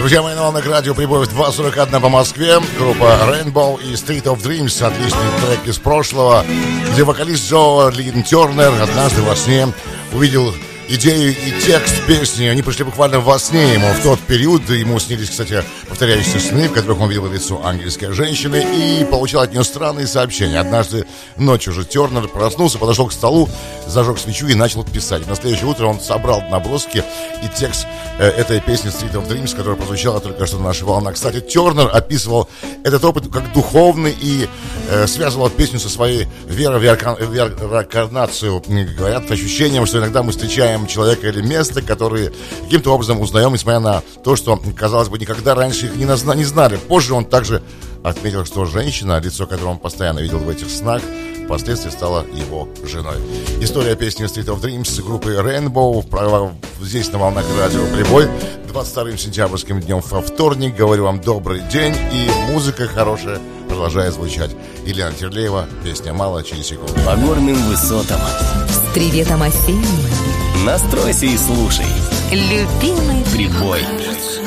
Друзья мои, на волнах радио прибой в 2:41 по Москве. Группа Rainbow и Street of Dreams. Отличный трек из прошлого, где вокалист Джо Лин Тернер однажды во сне увидел идею и текст песни. Они пришли буквально во сне ему в тот период. Ему снились, кстати, повторяющиеся сны, в которых он видел лицо ангельской женщины и получил от нее странные сообщения. Однажды ночью же Тернер проснулся, подошел к столу, зажег свечу и начал писать. На следующее утро он собрал наброски и текст этой песни Street of Dreams, которая прозвучала только что на нашей волнах. Кстати, Тернер описывал этот опыт как духовный и связывал песню со своей верой в реинкарнацию. Говорят, ощущением, что иногда мы встречаем человека или место, которые каким-то образом узнаем, несмотря на то, что, казалось бы, никогда раньше их не знали. Позже он также отметил, что женщина, лицо которой он постоянно видел в этих снах, впоследствии стала его женой. История песни Street of Dreams группы Rainbow здесь на волнах радио Прибой 22 сентябрьским днем во вторник. Говорю вам добрый день, и музыка хорошая продолжает звучать. Елена Терлеева, песня «Мало через секунду». По горным высотам с приветом осенним. Настройся и слушай. Любимый Прибой.